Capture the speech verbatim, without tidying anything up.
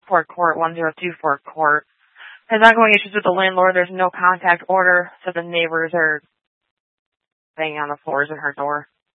Ford Court, one oh two Ford Court. Has ongoing issues with the landlord. There's no contact order, so the neighbors are banging on the floors in her door.